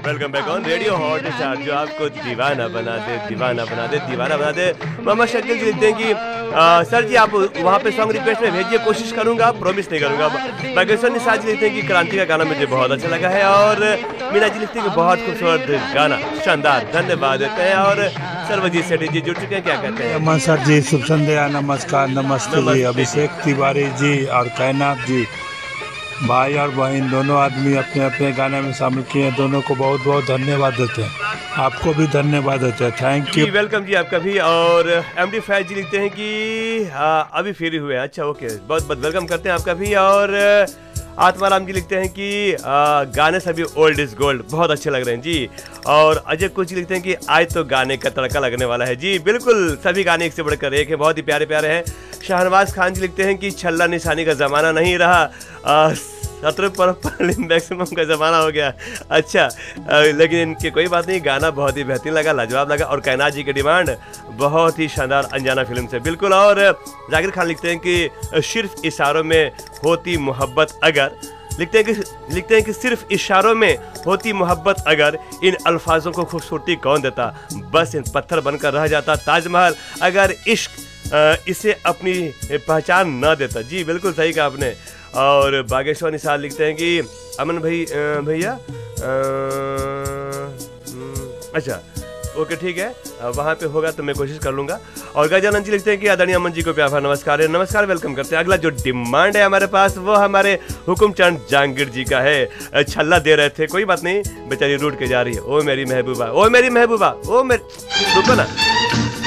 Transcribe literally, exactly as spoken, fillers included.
Welcome back on radio hot star, जो आपको दीवाना बना दे दीवाना बना दे दीवाना बना दे। मोहम्मद शकील जी लिखते हैं कि आ, सर जी आप वहाँ पे सॉन्ग रिक्वेस्ट में भेजिए, कोशिश करूंगा, प्रॉमिस नहीं करूंगा। बागेश्वर निसार जी लिखते हैं कि क्रांति का गाना मुझे बहुत अच्छा लगा है, और मीना जी लिखते हैं कि बहुत खूबसूरत गाना, शानदार, धन्यवाद देते हैं। और सर्वजीत सेठी जी जुड़ चुके हैं, क्या कहते हैं? अमन सर जी, शुभ संध्या, नमस्कार, नमस्ते जी। अभिषेक तिवारी जी और कैनाथ जी, भाई और बहन दोनों आदमी अपने अपने गाने में शामिल किए हैं, दोनों को बहुत बहुत धन्यवाद देते हैं। आपको भी धन्यवाद देते हैं, थैंक यू। वेलकम जी आपका भी। और एम डी फैज जी लिखते हैं कि आ, अभी फ्री हुए हैं, अच्छा ओके, बहुत बहुत वेलकम करते हैं आपका भी। और आत्माराम जी लिखते हैं कि आ, गाने सभी ओल्ड इज गोल्ड, बहुत अच्छे लग रहे हैं जी। और अजय कुछ जी लिखते हैं कि आज तो गाने का तड़का लगने वाला है जी। बिल्कुल, सभी गाने एक से बढ़कर एक है, बहुत ही प्यारे प्यारे हैं। शाहनवाज खान जी लिखते हैं कि छल्ला निशानी का ज़माना नहीं रहा, सत्रह पर मैक्सिमम का ज़माना हो गया। अच्छा, आ, लेकिन इनकी कोई बात नहीं, गाना बहुत ही बेहतरीन लगा, लाजवाब लगा। और कैनाथ जी की डिमांड बहुत ही शानदार अनजाना फिल्म से, बिल्कुल। और जाकिर खान लिखते हैं कि सिर्फ इशारों में होती मोहब्बत अगर, लिखते हैं कि लिखते हैं कि सिर्फ इशारों में होती मोहब्बत अगर, इन अल्फाजों को खूबसूरती कौन देता, बस इन पत्थर बनकर रह जाता ताजमहल अगर इश्क इसे अपनी पहचान न देता। जी बिल्कुल सही कहा आपने। और बागेश्वर निसार लिखते हैं कि अमन भाई भैया अच्छा ओके ठीक है, वहाँ पे होगा तो मैं कोशिश कर लूँगा। और गजानंद जी लिखते हैं कि आदरणीय अमन जी को प्यार नमस्कार है, नमस्कार, वेलकम करते हैं। अगला जो डिमांड है हमारे पास वो हमारे हुकुमचंद जहांगीर जी का है। छल्ला दे रहे थे, कोई बात नहीं, बेचारी रूठ के जा रही है। ओ मेरी महबूबा, ओ मेरी महबूबा, ओ मेरी, रुको ना,